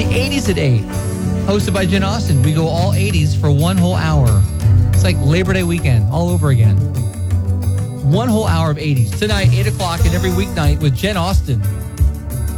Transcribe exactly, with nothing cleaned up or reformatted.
the eighties at eight, hosted by Jen Austen. We go all eighties for one whole hour. It's like Labor Day weekend all over again. One whole hour of eighties. Tonight, eight o'clock, and every weeknight with Jen Austen.